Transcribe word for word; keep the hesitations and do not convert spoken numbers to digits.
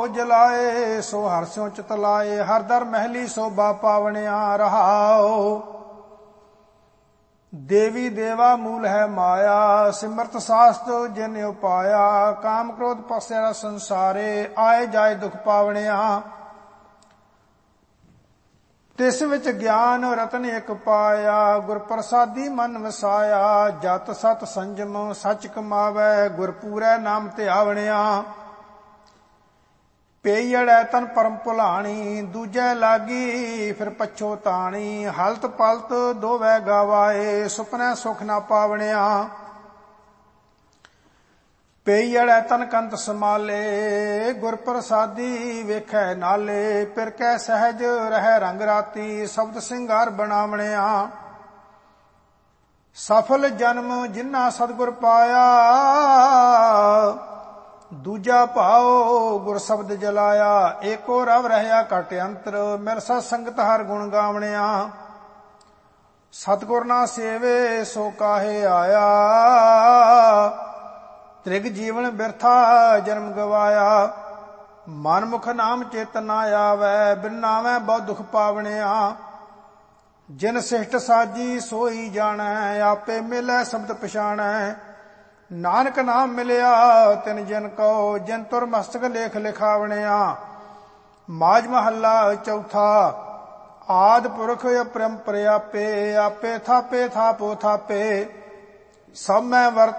ਜਲਾਏ, ਸੋ ਹਰਿ ਸਿਉ ਚਿਤ ਲਾਏ। ਹਰਿ ਦਰ ਮਹਿਲੀ ਸੋਭਾ ਪਾਵਣਿਆ ਰਹਾਉ। ਦੇਵੀ ਦੇਵਾ ਮੂਲ ਹੈ ਮਾਇਆ, ਸਿਮਰਤ ਸਾਸਤ ਜਿਨ ਉਪਾਇਆ। ਕਾਮ ਕ੍ਰੋਧ ਪਸਿਆ ਸੰਸਾਰੇ, ਆਏ ਜਾਏ ਦੁਖ ਪਾਵਣਿਆ। ਤਿਸ ਵਿੱਚ ਗਿਆਨ ਰਤਨ ਇਕ ਪਾਇਆ, ਗੁਰ ਪ੍ਰਸਾਦੀ ਮਨ ਵਸਾਇਆ। ਜਤ ਸਤ ਸੰਜਮ ਸਚ ਕਮਾਵੈ, ਗੁਰ ਪੂਰੈ ਨਾਮ ਧਿਆਵਣਿਆ। ਪਈੜੈ ਤਨ ਪਰਮ ਭੁਲਾਣੀ, ਦੂਜੈ ਲਾਗੀ ਫਿਰ ਪਛੋਤਾਣੀ। ਹਲਤ ਪਲਤ ਦੋਵੈ ਗਵਾਏ, ਸੁਪਨੈ ਸੁਖ ਨਾ ਪਾਵਣਿਆ। ਪਈੜੈ ਤਨ ਕੰਤ ਸਮਾਲੇ, ਗੁਰ ਪ੍ਰਸਾਦੀ ਵੇਖੈ ਨਾਲੇ। ਪਿਰ ਕੈ ਸਹਿਜ ਰਹਿ ਰੰਗ ਰਾਤੀ, ਸ਼ਬਦ ਸਿੰਗਾਰ ਬਣਾਵਣਿਆ। ਸਫਲ ਜਨਮ ਜਿਨ੍ਹਾਂ ਸਤਿਗੁਰ ਪਾਇਆ, ਦੂਜਾ ਭਾਉ ਗੁਰ ਸ਼ਬਦ ਜਲਾਇਆ। ਏਕੋ ਰਵ ਰਹਿਆ ਘਟ ਅੰਤਰ, ਮਿਲ ਸਤ ਸੰਗਤ ਹਰ ਗੁਣ ਗਾਵਣਿਆ। ਸਤਿਗੁਰ ਨਾ ਸੇਵੇ ਸੋ ਕਾਹੇ ਆਇਆ, ਤ੍ਰਿਗ ਜੀਵਨ ਬਿਰਥਾ ਜਨਮ ਗਵਾਇਆ। ਮਨ ਮੁਖ ਨਾਮ ਚਿਤ ਨਾ ਆਵੈ, ਬਿਨ ਨਾਵੈ ਬਹੁ ਦੁਖ ਪਾਵਣਿਆ। ਜਿਨ ਸਿਸ਼ਟ ਸਾਜੀ ਸੋਈ ਜਾਣੈ, ਆਪੇ ਮਿਲੈ ਸ਼ਬਦ ਪਛਾਣੈ। ਨਾਨਕ ਨਾਮ ਮਿਲਿਆ ਤਿਨ ਜਿਨ ਕਉ, ਜਿਨ ਤੁਰ ਮਸਤਕ ਲੇਖ ਲਿਖਾਵਣਿਆ। ਮਾਝ ਮਹੱਲਾ ਚੌਥਾ। ਆਦ ਪੁਰਖ ਅਪਰੰਪਰ ਆਪੇ, ਆਪੇ ਥਾਪੇ ਥਾਪੋ ਥਾਪੇ। ਸਭ ਮੈਂ ਵਰਤ